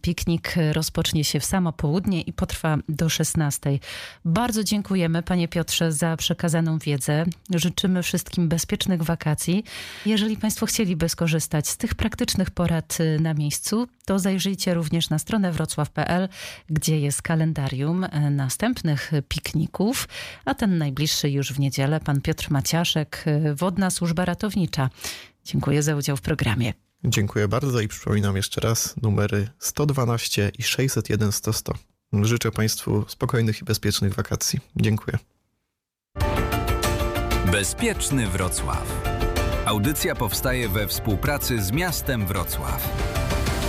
piknik rozpocznie się w samo południe i potrwa do 16. Bardzo dziękujemy, panie Piotrze, za przekazaną wiedzę. Życzymy wszystkim bezpiecznych wakacji. Jeżeli państwo chcieliby skorzystać z tych praktycznych porad na miejscu, to zajrzyjcie również na stronę wrocław.pl, gdzie jest kalendarium następnych pikników, a ten najbliższy już w niedzielę. Pan Piotr Maciaszek, Wodna Służba Ratownicza. Dziękuję za udział w programie. Dziękuję bardzo i przypominam jeszcze raz numery 112 i 601 100 100. Życzę państwu spokojnych i bezpiecznych wakacji. Dziękuję. Bezpieczny Wrocław. Audycja powstaje we współpracy z miastem Wrocław.